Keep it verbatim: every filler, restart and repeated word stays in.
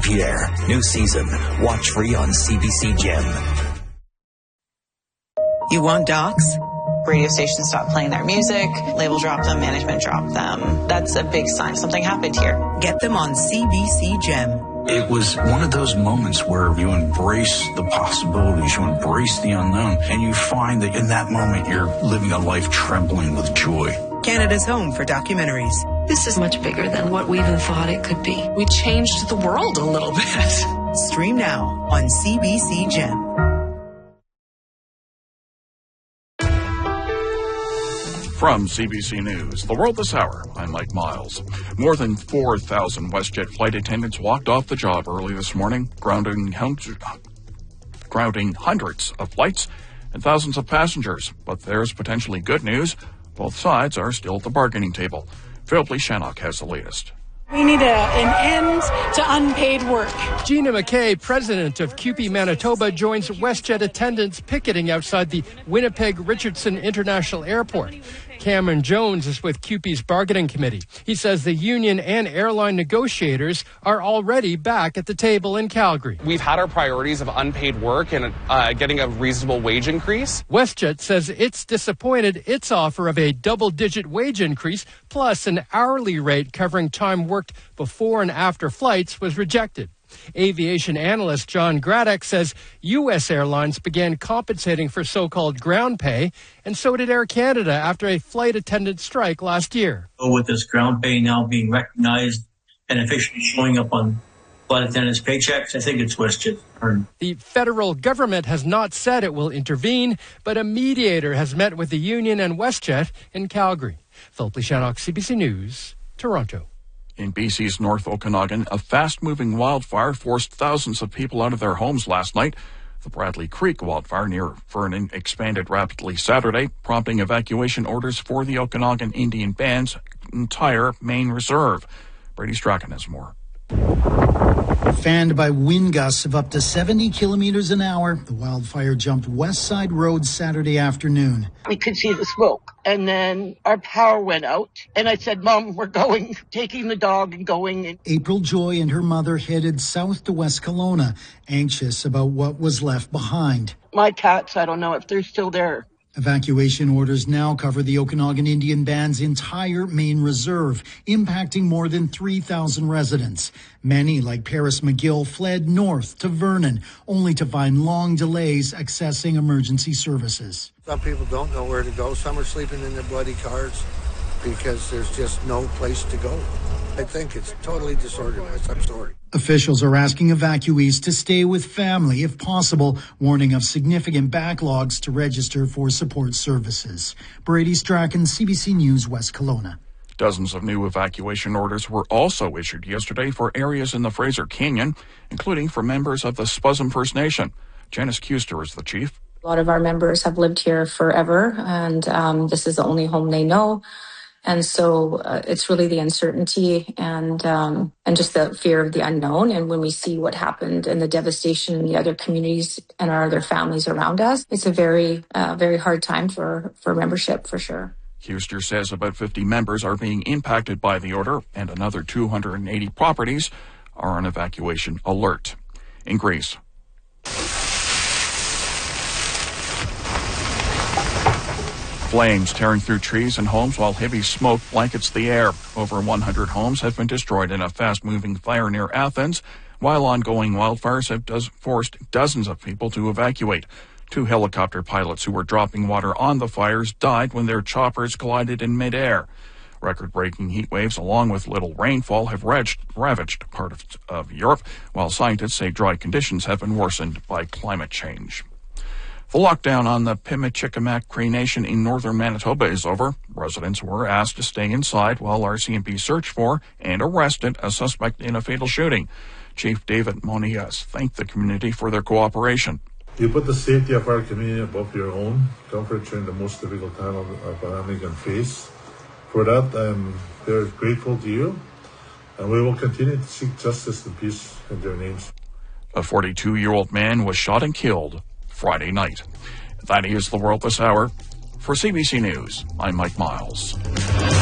Pierre. New season. Watch free on C B C Gem. You want docs? Radio stations stop playing their music, label drop them, management drop them. That's a big sign something happened here. Get them on C B C Gem. It was one of those moments where you embrace the possibilities, you embrace the unknown, and you find that in that moment you're living a life trembling with joy. Canada's home for documentaries. This is much bigger than what we even thought it could be. We changed the world a little bit. Stream now on C B C Gem. From C B C News, The World This Hour, I'm Mike Miles. More than four thousand WestJet flight attendants walked off the job early this morning, grounding, hundreds, grounding hundreds of flights and thousands of passengers. But there's potentially good news. Both sides are still at the bargaining table. Phil Shannock has the latest. We need a, an end to unpaid work. Gina McKay, president of C U P E Manitoba, joins WestJet attendants picketing outside the Winnipeg-Richardson International Airport. Cameron Jones is with C U P E's bargaining committee. He says the union and airline negotiators are already back at the table in Calgary. We've had our priorities of unpaid work and uh, getting a reasonable wage increase. WestJet says it's disappointed its offer of a double-digit wage increase plus an hourly rate covering time worked before and after flights was rejected. Aviation analyst John Graddock says U S airlines began compensating for so-called ground pay, and so did Air Canada after a flight attendant strike last year. With this ground pay now being recognized and officially showing up on flight attendants' paychecks, I think it's WestJet's turn. The federal government has not said it will intervene, but a mediator has met with the union and WestJet in Calgary. Philip Shannock, C B C News, Toronto. In B C's North Okanagan, a fast-moving wildfire forced thousands of people out of their homes last night. The Bradley Creek wildfire near Vernon expanded rapidly Saturday, prompting evacuation orders for the Okanagan Indian Band's entire main reserve. Brady Strachan has more. Fanned by wind gusts of up to seventy kilometers an hour, the wildfire jumped West Side Road Saturday afternoon. We could see the smoke, and then our power went out, and I said, Mom, we're going, taking the dog and going. April Joy and her mother headed south to West Kelowna, anxious about what was left behind. My cats, I don't know if they're still there. Evacuation orders now cover the Okanagan Indian Band's entire main reserve, impacting more than three thousand residents. Many, like Paris McGill, fled north to Vernon, only to find long delays accessing emergency services. Some people don't know where to go. Some are sleeping in their bloody cars because there's just no place to go. I think it's totally disorganized. I'm sorry. Officials are asking evacuees to stay with family if possible, warning of significant backlogs to register for support services. Brady Strachan, C B C News, West Kelowna. Dozens of new evacuation orders were also issued yesterday for areas in the Fraser Canyon, including for members of the Spuzzum First Nation. Janice Kuster is the chief. A lot of our members have lived here forever, and um, this is the only home they know. And so uh, it's really the uncertainty and um, and just the fear of the unknown. And when we see what happened and the devastation in the other communities and our other families around us, it's a very, uh, very hard time for, for membership, for sure. Huster says about fifty members are being impacted by the order, and another two hundred eighty properties are on evacuation alert. In Greece, flames tearing through trees and homes while heavy smoke blankets the air. Over one hundred homes have been destroyed in a fast-moving fire near Athens, while ongoing wildfires have does forced dozens of people to evacuate. Two helicopter pilots who were dropping water on the fires died when their choppers collided in midair. Record-breaking heat waves along with little rainfall have ravaged, ravaged part of, of Europe, while scientists say dry conditions have been worsened by climate change. The lockdown on the Pimicikamak Cree Nation in northern Manitoba is over. Residents were asked to stay inside while R C M P searched for and arrested a suspect in a fatal shooting. Chief David Monias thanked the community for their cooperation. You put the safety of our community above your own comfort during the most difficult time of our pandemic and face. For that, I'm very grateful to you, and we will continue to seek justice and peace in their names. A forty-two-year-old man was shot and killed Friday night. That is The World This Hour. For C B C News, I'm Mike Miles.